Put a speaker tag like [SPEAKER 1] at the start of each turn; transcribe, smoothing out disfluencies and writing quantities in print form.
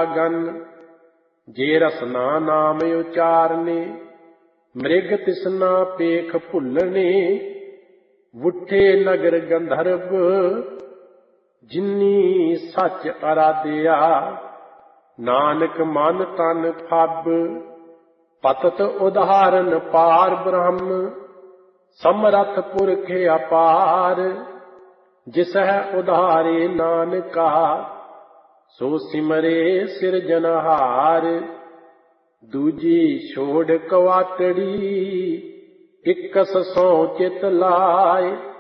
[SPEAKER 1] Gun. ਜੇ ਰਸਨਾ ਨਾਮ ਉਚਾਰਨੇ ਮ੍ਰਿਗ ਤਿਸਨਾ ਪੇਖ ਭੁੱਲਣੇ। ਵੁੱਠੇ ਨਗਰ ਗੰਧਰਵ ਜਿਨੀ ਸੱਚ ਅਰਾਧਿਆ। ਨਾਨਕ ਮਨ ਤਨ ਫੱਬ ਪਤਤ ਉਦਾਹਰਨ ਪਾਰ ਬ੍ਰਹਮ। ਸਮਰੱਥ ਪੁਰਖ ਅਪਾਰ ਜਿਸਹਿ ਉਧਾਰੇ ਨਾਨਕਾ। ਸੋ ਸਿਮਰੇ ਸਿਰਜਨਹਾਰ ਦੂਜੀ ਛੋੜ ਕਵਾਟੜੀ। ਇਕਸ ਸੋ ਚਿਤ ਲਾਏ।